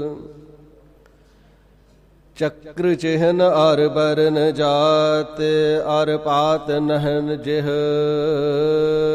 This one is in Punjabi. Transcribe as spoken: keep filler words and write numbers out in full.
ਚੱਕਰ ਚਿਹਨ ਅਰ ਬਰਨ ਜਾਤ ਅਰ ਪਾਤ ਨਹਨ ਜਿਹ